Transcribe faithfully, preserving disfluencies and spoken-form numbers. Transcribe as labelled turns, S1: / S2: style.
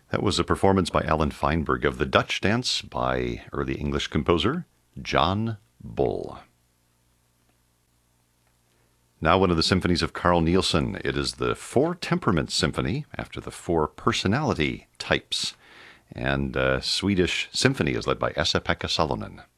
S1: That was a performance by Alan Feinberg of the Dutch Dance by early English composer John Bull. Now one of the symphonies of Carl Nielsen. It is the Four Temperaments Symphony, after the four personality types. And uh, Swedish symphony is led by Esa-Pekka Salonen.